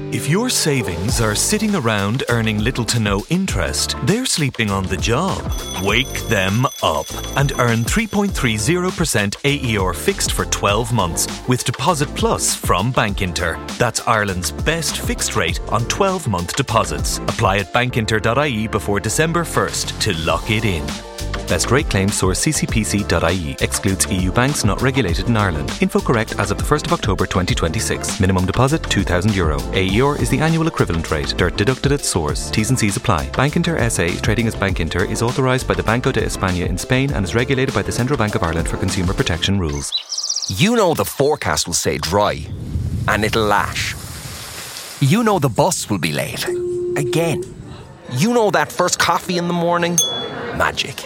If your savings are sitting around earning little to no interest, they're sleeping on the job. Wake them up and earn 3.30% AER fixed for 12 months with Deposit Plus from Bankinter. That's Ireland's best fixed rate on 12-month deposits. Apply at bankinter.ie before December 1st to lock it in. Best rate claim source ccpc.ie. Excludes EU banks not regulated in Ireland. Info correct as of the 1st of October 2026. Minimum deposit €2,000. AER is the annual equivalent rate. DIRT deducted at source. T's and C's apply. Bankinter SA, trading as Bankinter, is authorised by the Banco de España in Spain and is regulated by the Central Bank of Ireland for consumer protection rules. You know the forecast will say dry and it'll lash. You know the bus will be late. Again. You know that first coffee in the morning? Magic.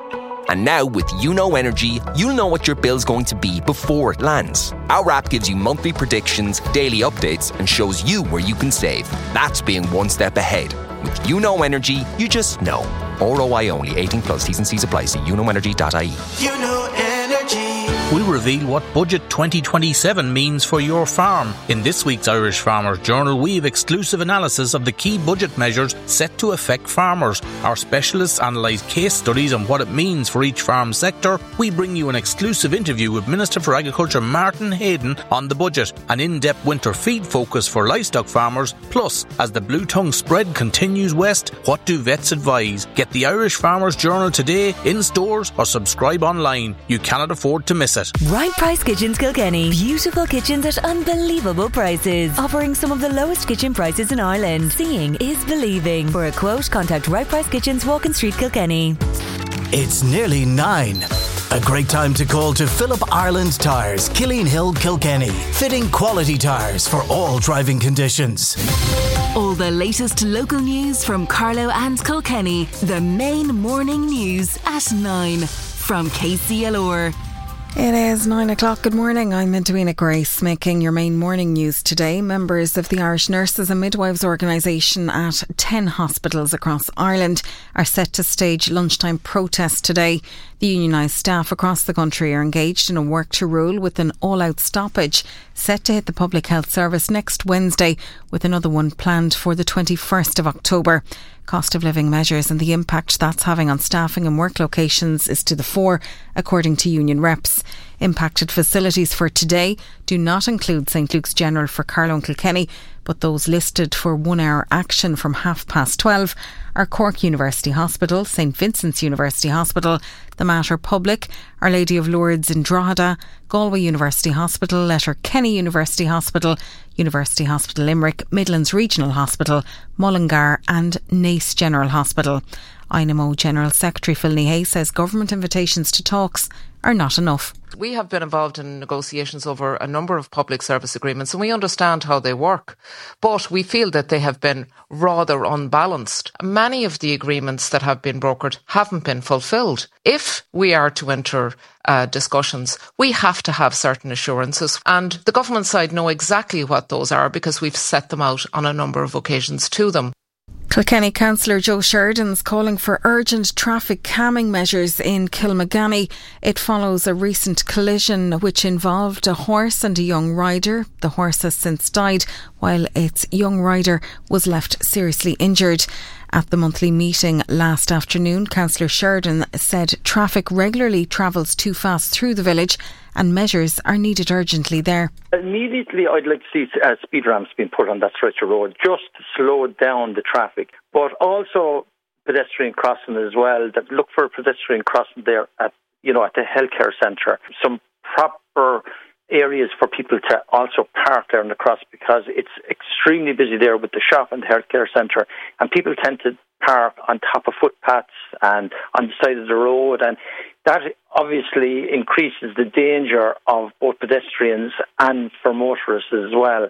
And now with YouKnow Energy, you'll know what your bill's going to be before it lands. Our app gives you monthly predictions, daily updates, and shows you where you can save. That's being one step ahead. With YouKnow Energy, you just know. ROI only. 18 plus. T's and C's apply. See youknowenergy.ie. YouKnow Energy. We'll reveal what Budget 2027 means for your farm. In this week's Irish Farmers Journal, we have exclusive analysis of the key budget measures set to affect farmers. Our specialists analyse case studies on what it means for each farm sector. We bring you an exclusive interview with Minister for Agriculture Martin Hayden on the budget, an in-depth winter feed focus for livestock farmers. Plus, as the blue tongue spread continues west, what do vets advise? Get the Irish Farmers Journal today in stores or subscribe online. You cannot afford to miss it. Right Price Kitchens Kilkenny. Beautiful kitchens at unbelievable prices. Offering some of the lowest kitchen prices in Ireland. Seeing is believing. For a quote, contact Right Price Kitchens, Walking Street, Kilkenny. It's nearly 9. A great time to call to Philip Ireland Tyres, Killeen Hill, Kilkenny. Fitting quality tyres for all driving conditions. All the latest local news from Carlow and Kilkenny. The main morning news at 9 from KCLR. It is 9 o'clock. Good morning. I'm Edwina Grace, making your main morning news today. Members of the Irish Nurses and Midwives Organisation at 10 hospitals across Ireland are set to stage lunchtime protests today. The unionised staff across the country are engaged in a work to rule with an all-out stoppage set to hit the Public Health Service next Wednesday, with another one planned for the 21st of October. Cost of living measures and the impact that's having on staffing and work locations is to the fore, according to union reps. Impacted facilities for today do not include St Luke's General for Carlow and Kilkenny, but those listed for 1 hour action from 12:30 are Cork University Hospital, St Vincent's University Hospital, the Mater Public, Our Lady of Lourdes in Drogheda, Galway University Hospital, Letterkenny University Hospital, University Hospital Limerick, Midlands Regional Hospital, Mullingar and Naas General Hospital. INMO General Secretary Phil Hay says government invitations to talks are not enough. We have been involved in negotiations over a number of public service agreements and we understand how they work, but we feel that they have been rather unbalanced. Many of the agreements that have been brokered haven't been fulfilled. If we are to enter discussions, we have to have certain assurances, and the government side know exactly what those are because we've set them out on a number of occasions to them. Kilkenny Councillor Joe Sheridan's calling for urgent traffic calming measures in Kilmagany. It follows a recent collision which involved a horse and a young rider. The horse has since died, while its young rider was left seriously injured. At the monthly meeting last afternoon, Councillor Sheridan said traffic regularly travels too fast through the village and measures are needed urgently there. Immediately, I'd like to see speed ramps being put on that stretch of road just to slow down the traffic, but also pedestrian crossing as well. That look for a pedestrian crossing there at the healthcare centre. Some proper areas for people to also park there on the cross, because it's extremely busy there with the shop and the healthcare centre, and people tend to park on top of footpaths and on the side of the road, and that obviously increases the danger of both pedestrians and for motorists as well.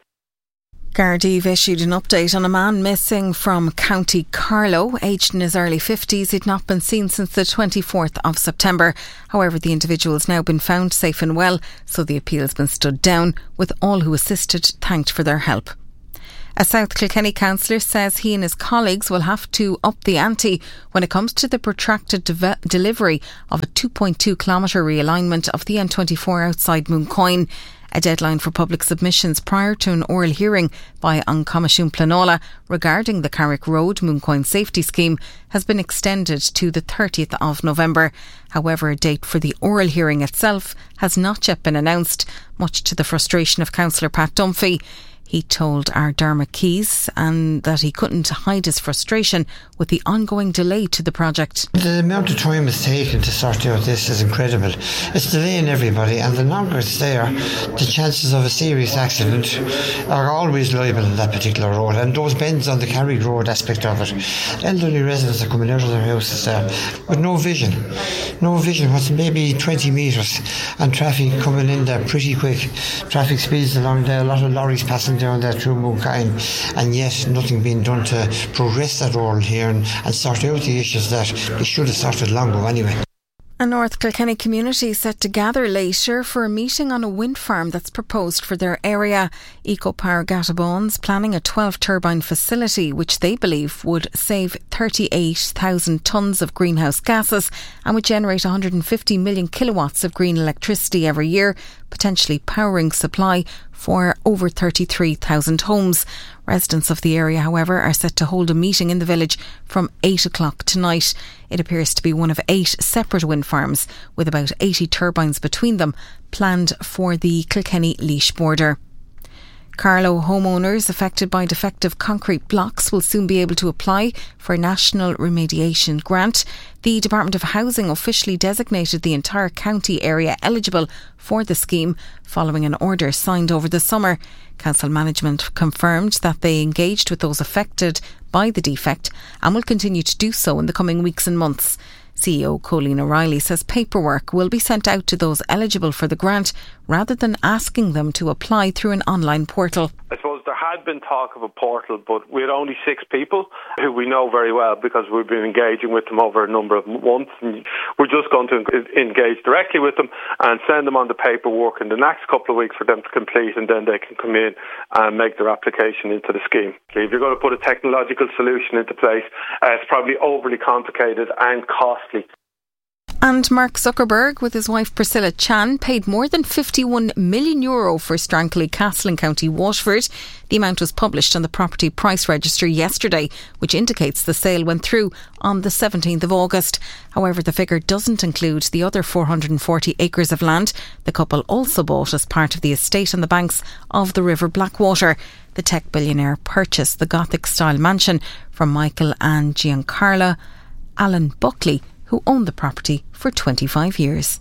Gardaí issued an update on a man missing from County Carlow. Aged in his early 50s, he'd not been seen since the 24th of September. However, the individual has now been found safe and well, so the appeal has been stood down, with all who assisted thanked for their help. A South Kilkenny councillor says he and his colleagues will have to up the ante when it comes to the protracted delivery of a 2.2 kilometre realignment of the N24 outside Mooncoin. A deadline for public submissions prior to an oral hearing by An Comisiún Pleanála regarding the Carrick Road Mooncoin Safety Scheme has been extended to the 30th of November. However, a date for the oral hearing itself has not yet been announced, much to the frustration of Councillor Pat Dunphy. He told our Dermot Keys and that he couldn't hide his frustration with the ongoing delay to the project. The amount of time it's taken to sort out this is incredible. It's delaying everybody, and the longer it's there, the chances of a serious accident are always liable on that particular road, and those bends on the Carrick Road aspect of it. Elderly residents are coming out of their houses there with no vision, what's maybe 20 metres, and traffic coming in there pretty quick. Traffic speeds along there, a lot of lorries passing down there through Mooncoin, and yet nothing being done to progress that oral hearing and sort out the issues that they should have sorted long ago anyway. A North Kilkenny community set to gather later for a meeting on a wind farm that's proposed for their area. EcoPower Gatabone's planning a 12-turbine facility which they believe would save 38,000 tonnes of greenhouse gases and would generate 150 million kilowatts of green electricity every year, potentially powering supply for over 33,000 homes. Residents of the area, however, are set to hold a meeting in the village from 8 o'clock tonight. It appears to be one of 8 separate wind farms with about 80 turbines between them planned for the Kilkenny-Laois border. Carlow homeowners affected by defective concrete blocks will soon be able to apply for a national remediation grant. The Department of Housing officially designated the entire county area eligible for the scheme following an order signed over the summer. Council management confirmed that they engaged with those affected by the defect and will continue to do so in the coming weeks and months. CEO Colleen O'Reilly says paperwork will be sent out to those eligible for the grant rather than asking them to apply through an online portal. I suppose there had been talk of a portal, but we had only 6 people who we know very well because we've been engaging with them over a number of months, and we're just going to engage directly with them and send them on the paperwork in the next couple of weeks for them to complete, and then they can come in and make their application into the scheme. If you're going to put a technological solution into place, it's probably overly complicated and costly. And Mark Zuckerberg, with his wife Priscilla Chan, paid more than €51 million for Strankly Castle in County Waterford. The amount was published on the property price register yesterday, which indicates the sale went through on the 17th of August. However, the figure doesn't include the other 440 acres of land the couple also bought as part of the estate on the banks of the River Blackwater. The tech billionaire purchased the Gothic-style mansion from Michael and Giancarlo Allen Buckley, who owned the property for 25 years.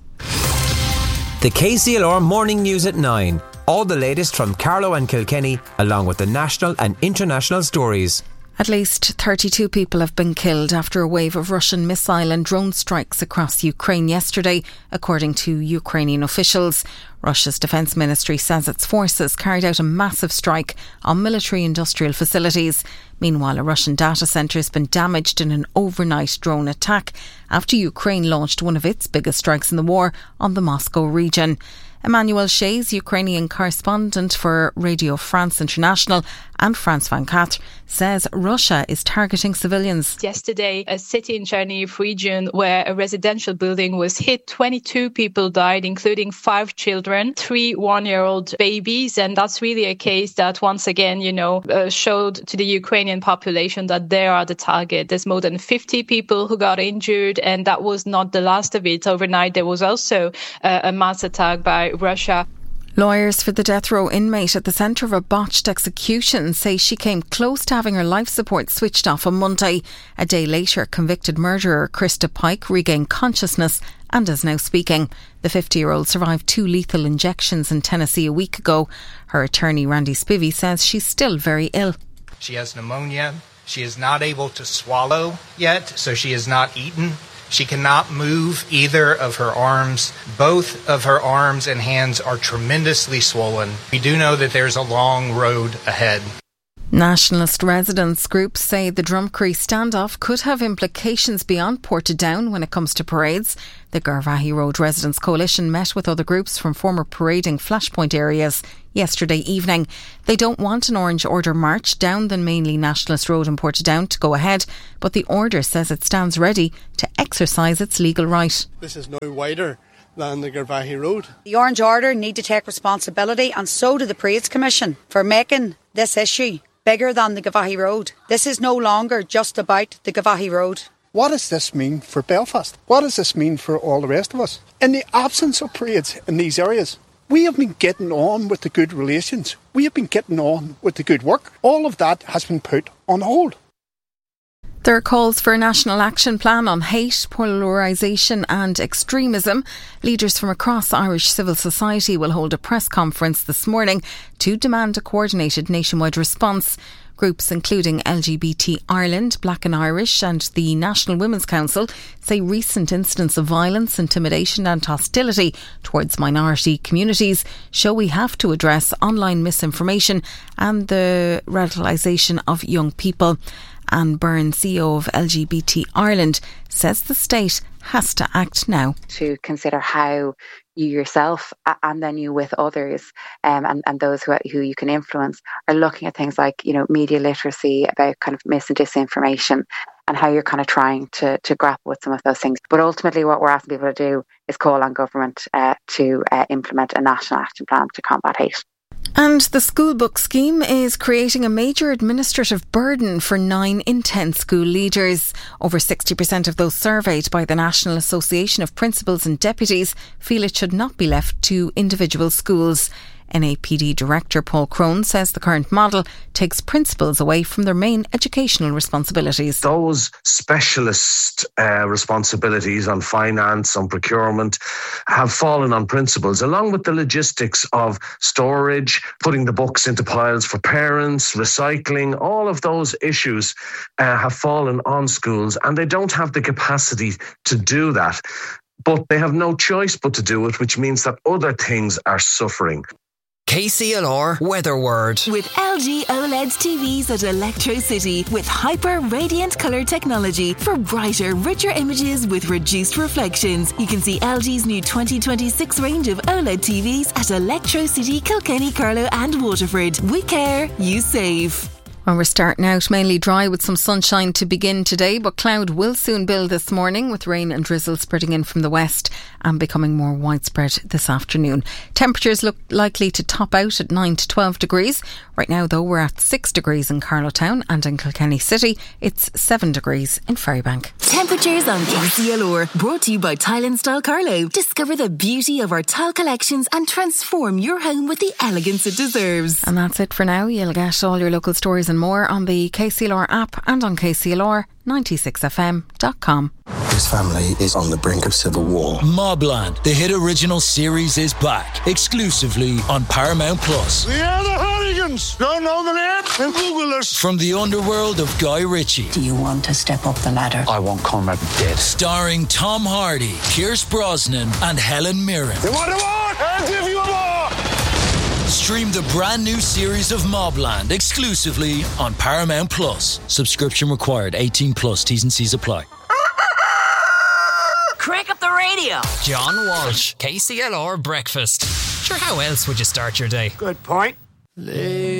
The KCLR Morning News at 9. All the latest from Carlow and Kilkenny, along with the national and international stories. At least 32 people have been killed after a wave of Russian missile and drone strikes across Ukraine yesterday, according to Ukrainian officials. Russia's defence ministry says its forces carried out a massive strike on military-industrial facilities. Meanwhile, a Russian data centre has been damaged in an overnight drone attack after Ukraine launched one of its biggest strikes in the war on the Moscow region. Emmanuel Shays, Ukrainian correspondent for Radio France International and France 24, says Russia is targeting civilians. Yesterday, a city in Chernihiv region where a residential building was hit, 22 people died, including 5 children, 3 one-year-old babies. And that's really a case that once again, showed to the Ukrainian population that they are the target. There's more than 50 people who got injured, and that was not the last of it. Overnight, there was also a mass attack by Russia. Lawyers for the death row inmate at the centre of a botched execution say she came close to having her life support switched off on Monday. A day later, convicted murderer Krista Pike regained consciousness and is now speaking. The 50-year-old survived 2 lethal injections in Tennessee a week ago. Her attorney Randy Spivey says she's still very ill. She has pneumonia. She is not able to swallow yet, so she has not eaten. She cannot move either of her arms. Both of her arms and hands are tremendously swollen. We do know that there's a long road ahead. Nationalist residents groups say the Drumcree standoff could have implications beyond Portadown when it comes to parades. The Garvaghey Road Residents Coalition met with other groups from former parading flashpoint areas yesterday evening. They don't want an Orange Order march down the mainly Nationalist Road in Portadown to go ahead, but the Order says it stands ready to exercise its legal right. This is now wider than the Garvaghey Road. The Orange Order need to take responsibility, and so do the Parades Commission, for making this issue bigger than the Garvaghey Road. This is no longer just about the Garvaghey Road. What does this mean for Belfast? What does this mean for all the rest of us? In the absence of parades in these areas, we have been getting on with the good relations. We have been getting on with the good work. All of that has been put on hold. There are calls for a national action plan on hate, polarisation and extremism. Leaders from across Irish civil society will hold a press conference this morning to demand a coordinated nationwide response. Groups including LGBT Ireland, Black and Irish and the National Women's Council say recent incidents of violence, intimidation and hostility towards minority communities show we have to address online misinformation and the radicalisation of young people. Anne Byrne, CEO of LGBT Ireland, says the state has to act now. To consider how you yourself and then you with others and those who you can influence are looking at things like, media literacy, about kind of mis and disinformation, and how you're kind of trying to grapple with some of those things. But ultimately what we're asking people to do is call on government to implement a national action plan to combat hate. And the school book scheme is creating a major administrative burden for 9 in 10 school leaders. Over 60% of those surveyed by the National Association of Principals and Deputies feel it should not be left to individual schools. NAPD Director Paul Crone says the current model takes principals away from their main educational responsibilities. Those specialist responsibilities on finance, on procurement, have fallen on principals, along with the logistics of storage, putting the books into piles for parents, recycling. All of those issues have fallen on schools, and they don't have the capacity to do that. But they have no choice but to do it, which means that other things are suffering. KCLR Weather Word. With LG OLED TVs at Electro City with hyper radiant colour technology for brighter, richer images with reduced reflections. You can see LG's new 2026 range of OLED TVs at Electro City, Kilkenny, Carlow and Waterford. We care, you save. Well, we're starting out mainly dry with some sunshine to begin today, but cloud will soon build this morning with rain and drizzle spreading in from the west and becoming more widespread this afternoon. Temperatures look likely to top out at 9 to 12 degrees. Right now, though, we're at 6 degrees in Carlowtown, and in Kilkenny City, it's 7 degrees in Ferrybank. Temperatures on KCLR, brought to you by Tile and Style Carlow. Discover the beauty of our tile collections and transform your home with the elegance it deserves. And that's it for now. You'll get all your local stories and more on the KCLR app and on KCLR96fm.com. This family is on the brink of civil war. Mobland, the hit original series, is back exclusively on Paramount Plus. We are the Hooligans. Don't know the name? Then Google us. From the underworld of Guy Ritchie. Do you want to step up the ladder? I want Conrad dead. Starring Tom Hardy, Pierce Brosnan and Helen Mirren. You want a war? I'll give you a war. Stream the brand new series of Mobland exclusively on Paramount Plus. Subscription required. 18 plus. T's and C's apply. Crank up the radio. John Walsh, KCLR Breakfast. Sure, how else would you start your day? Good point.